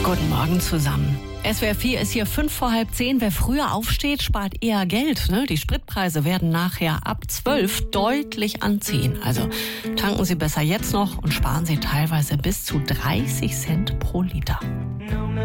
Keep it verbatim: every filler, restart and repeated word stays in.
Guten Morgen zusammen. S W R vier ist hier fünf vor halb zehn. Wer früher aufsteht, spart eher Geld. Ne? Die Spritpreise werden nachher ab zwölf deutlich anziehen. Also tanken Sie besser jetzt noch und sparen Sie teilweise bis zu dreißig Cent pro Liter.